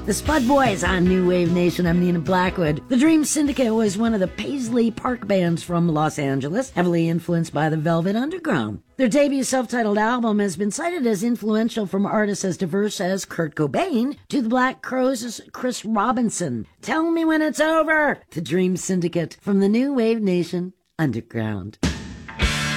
The Spud Boys on New Wave Nation. I'm Nina Blackwood. The Dream Syndicate was one of the Paisley Park bands from Los Angeles, heavily influenced by the Velvet Underground. Their debut self-titled album has been cited as influential from artists as diverse as Kurt Cobain to the Black Crowes' Chris Robinson. Tell me when it's over. The Dream Syndicate from the New Wave Nation Underground.